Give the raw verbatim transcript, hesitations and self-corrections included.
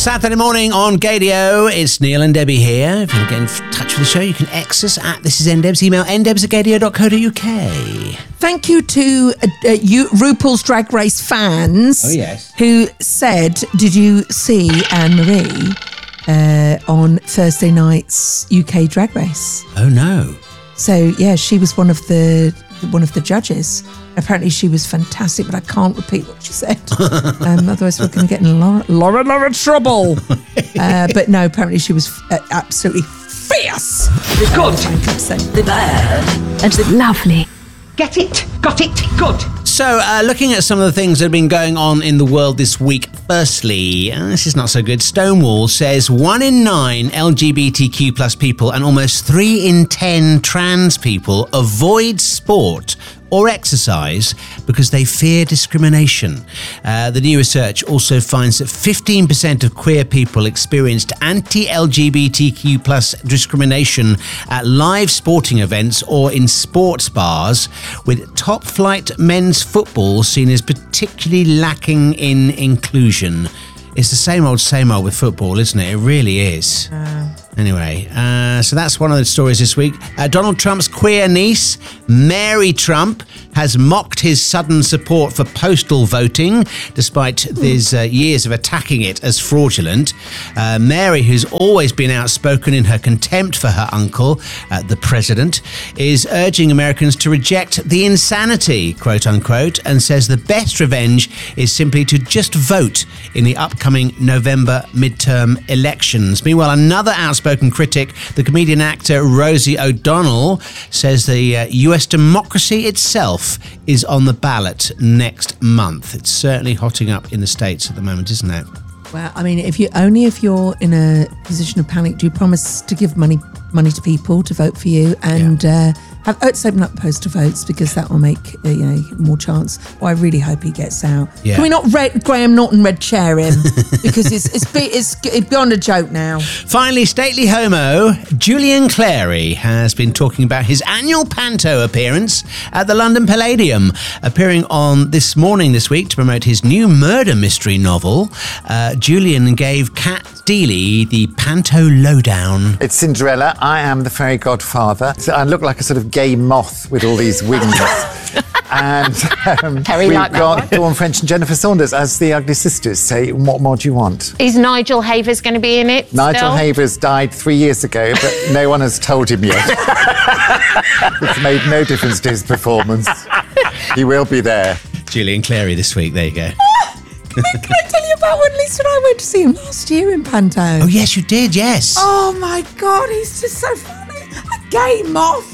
Saturday morning on Gadio. It's Neil and Debbie here. If you want to get in touch with the show, you can X us at This Is NDebs. Email n debs at gadio dot co dot u k. Thank you to uh, uh, you, RuPaul's Drag Race fans. Oh, yes. Who said, did you see Anne-Marie uh, on Thursday night's U K Drag Race? Oh, no. So, yeah, she was one of the one of the judges. Apparently she was fantastic, but I can't repeat what she said. um, otherwise we're going to get in a lot, lot, lot of trouble. Uh, but no, apparently she was uh, absolutely fierce. The good, the bad, and the lovely. Get it? Got it? Good. So, uh, looking at some of the things that have been going on in the world this week. Firstly, uh, this is not so good. Stonewall says one in nine L G B T Q plus people and almost three in ten trans people avoid sport or exercise because they fear discrimination. Uh, the new research also finds that fifteen percent of queer people experienced anti-L G B T Q plus discrimination at live sporting events or in sports bars, with top-flight men's football seen as particularly lacking in inclusion. It's the same old, same old with football, isn't it? It really is. Uh, anyway, uh, so that's one of the stories this week. Uh, Donald Trump's queer niece, Mary Trump, has mocked his sudden support for postal voting, despite his uh, years of attacking it as fraudulent. Uh, Mary, who's always been outspoken in her contempt for her uncle, uh, the president, is urging Americans to reject the insanity, quote unquote, and says the best revenge is simply to just vote in the upcoming November midterm elections. Meanwhile, another outspoken critic, the comedian actor Rosie O'Donnell, says the uh, U S democracy itself is on the ballot next month. It's certainly hotting up in the States at the moment, isn't it? Well, I mean, if you only if you're in a position of panic, do you promise to give money money to people to vote for you and yeah. uh, have let's open up postal votes, because that will make uh, you know more chance. Well, I really hope he gets out. Yeah. Can we not red Graham Norton red chair him, because it's it's, it's it's beyond a joke now. Finally, stately homo Julian Clary has been talking about his annual panto appearance at the London Palladium, appearing on This Morning this week to promote his new murder mystery novel. Uh, Julian gave Kat Deely the panto lowdown. It's Cinderella. I am the fairy godfather. So I look like a sort of gay moth with all these wings. And um, we've like got Dawn French and Jennifer Saunders as the Ugly Sisters. So what more do you want? Is Nigel Havers going to be in it Nigel still? Havers died three years ago, but no one has told him yet. It's made no difference to his performance. He will be there. Julian Clary this week. There you go. Can I tell you about when Lisa and I went to see him last year in Panto? Oh, yes, you did, yes. Oh, my God, he's just so funny. A gay moth.